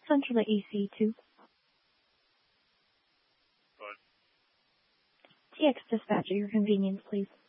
Central to AC2. Good. TX dispatch at your convenience, please.